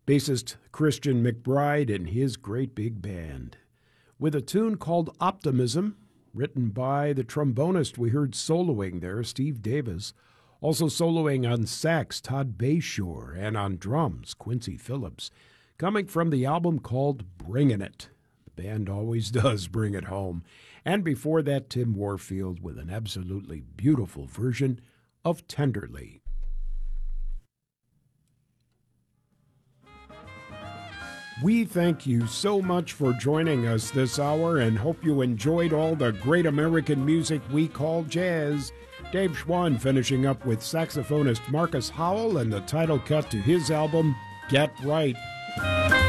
bassist Christian McBride and his great big band. With a tune called Optimism, written by the trombonist we heard soloing there, Steve Davis. Also soloing on sax, Todd Bayshore, and on drums, Quincy Phillips. Coming from the album called Bringin' It. The band always does bring it home. And before that, Tim Warfield with an absolutely beautiful version of Tenderly. We thank you so much for joining us this hour and hope you enjoyed all the great American music we call jazz. Dave Schwann finishing up with saxophonist Marcus Howell and the title cut to his album, Get Right.